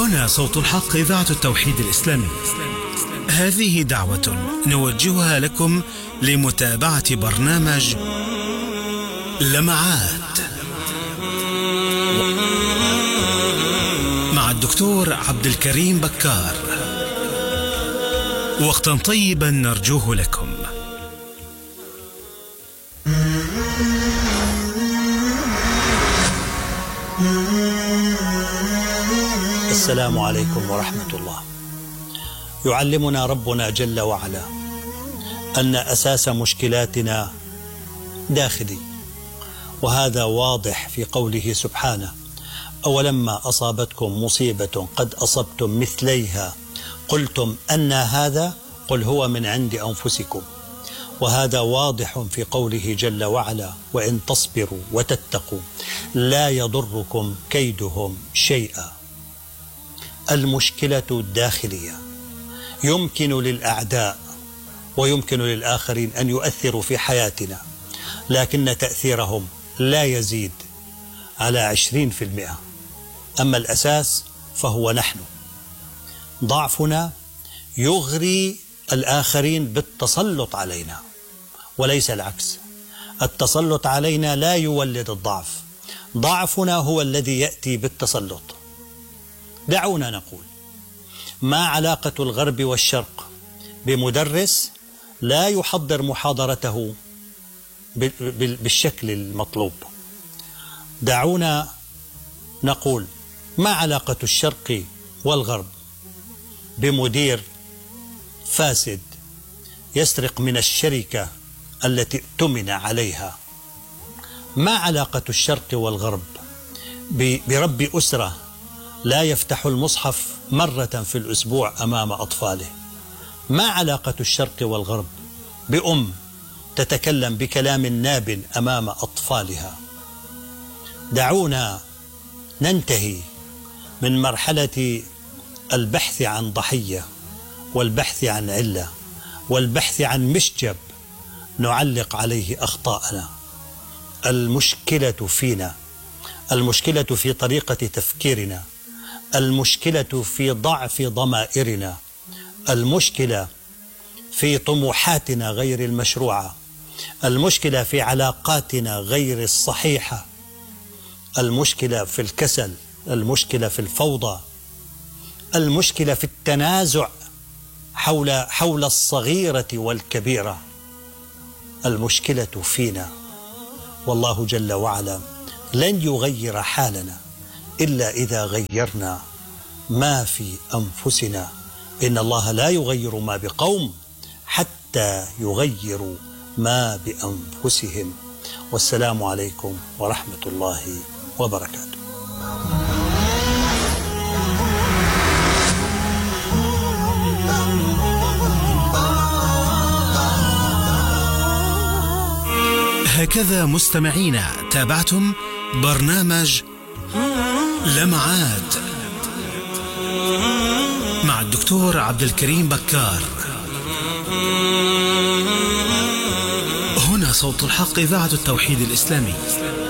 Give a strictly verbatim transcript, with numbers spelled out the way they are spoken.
هنا صوت الحق إذاعة التوحيد الإسلامي. هذه دعوة نوجهها لكم لمتابعة برنامج لمعات مع الدكتور عبد الكريم بكار. وقتا طيبا نرجوه لكم. السلام عليكم ورحمة الله. يعلمنا ربنا جل وعلا أن أساس مشكلاتنا داخلي، وهذا واضح في قوله سبحانه: أولما أصابتكم مصيبة قد أصبتم مثليها قلتم أن هذا قل هو من عند أنفسكم. وهذا واضح في قوله جل وعلا: وإن تصبروا وتتقوا لا يضركم كيدهم شيئا. المشكلة الداخلية. يمكن للأعداء ويمكن للآخرين أن يؤثروا في حياتنا، لكن تأثيرهم لا يزيد على عشرين في المئة. أما الأساس فهو نحن. ضعفنا يغري الآخرين بالتسلط علينا، وليس العكس. التسلط علينا لا يولد الضعف، ضعفنا هو الذي يأتي بالتسلط. دعونا نقول: ما علاقة الغرب والشرق بمدرس لا يحضر محاضرته بالشكل المطلوب؟ دعونا نقول: ما علاقة الشرق والغرب بمدير فاسد يسرق من الشركة التي اؤتمن عليها؟ ما علاقة الشرق والغرب برب أسرة لا يفتح المصحف مرة في الأسبوع أمام أطفاله؟ ما علاقة الشرق والغرب بأم تتكلم بكلام ناب أمام أطفالها؟ دعونا ننتهي من مرحلة البحث عن ضحية والبحث عن علة والبحث عن مشجب نعلق عليه أخطاءنا. المشكلة فينا، المشكلة في طريقة تفكيرنا، المشكلة في ضعف ضمائرنا، المشكلة في طموحاتنا غير المشروعة، المشكلة في علاقاتنا غير الصحيحة، المشكلة في الكسل، المشكلة في الفوضى، المشكلة في التنازع حول حول الصغيرة والكبيرة. المشكلة فينا، والله جل وعلا لن يغير حالنا إلا إذا غيرنا ما في أنفسنا. إن الله لا يغير ما بقوم حتى يغيروا ما بأنفسهم. والسلام عليكم ورحمة الله وبركاته. هكذا مستمعينا تابعتم برنامج لمعات مع الدكتور عبد الكريم بكار. هنا صوت الحق إذاعة التوحيد الإسلامي.